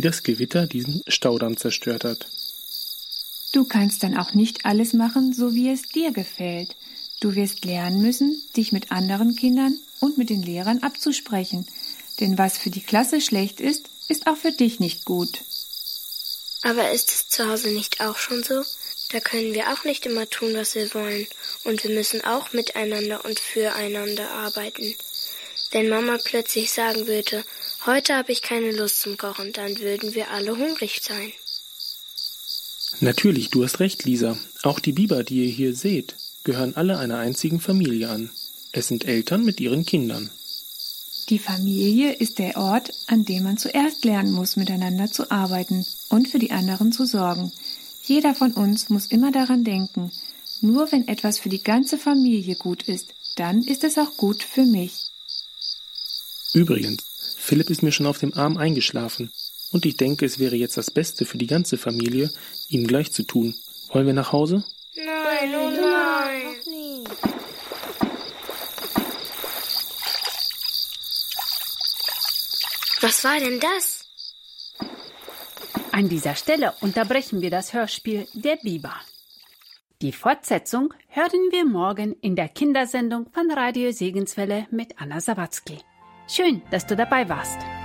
das Gewitter diesen Staudamm zerstört hat. Du kannst dann auch nicht alles machen, so wie es dir gefällt. Du wirst lernen müssen, dich mit anderen Kindern und mit den Lehrern abzusprechen. Denn was für die Klasse schlecht ist, ist auch für dich nicht gut. Aber ist es zu Hause nicht auch schon so? Da können wir auch nicht immer tun, was wir wollen. Und wir müssen auch miteinander und füreinander arbeiten. Wenn Mama plötzlich sagen würde, heute habe ich keine Lust zum Kochen, dann würden wir alle hungrig sein. Natürlich, du hast recht, Lisa. Auch die Biber, die ihr hier seht, gehören alle einer einzigen Familie an. Es sind Eltern mit ihren Kindern. Die Familie ist der Ort, an dem man zuerst lernen muss, miteinander zu arbeiten und für die anderen zu sorgen. Jeder von uns muss immer daran denken, nur wenn etwas für die ganze Familie gut ist, dann ist es auch gut für mich. Übrigens, Philipp ist mir schon auf dem Arm eingeschlafen und ich denke, es wäre jetzt das Beste für die ganze Familie, ihm gleich zu tun. Wollen wir nach Hause? Nein, oh nein. Was war denn das? An dieser Stelle unterbrechen wir das Hörspiel Der Biber. Die Fortsetzung hören wir morgen in der Kindersendung von Radio Segenswelle mit Anna Sawatzki. Schön, dass du dabei warst.